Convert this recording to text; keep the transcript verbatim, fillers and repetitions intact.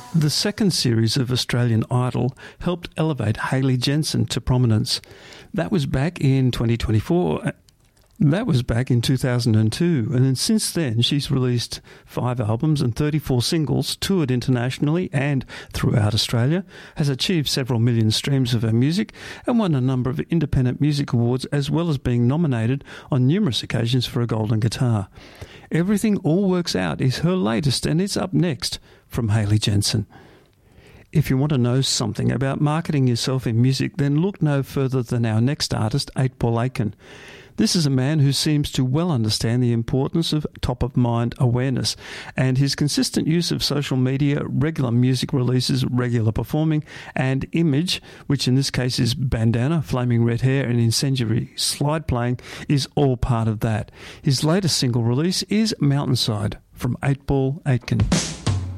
The second series of Australian Idol helped elevate Hayley Jensen to prominence. That was back in twenty twenty-four. That was back in two thousand two, and then since then she's released five albums and thirty-four singles, toured internationally and throughout Australia, has achieved several million streams of her music, and won a number of independent music awards, as well as being nominated on numerous occasions for a Golden Guitar. Everything All Works Out is her latest, and it's up next from Hayley Jensen. If you want to know something about marketing yourself in music, then look no further than our next artist, eight Ball Aitken. This is a man who seems to well understand the importance of top-of-mind awareness, and his consistent use of social media, regular music releases, regular performing, and image, which in this case is bandana, flaming red hair, and incendiary slide playing, is all part of that. His latest single release is Mountainside from eight Ball Aitken.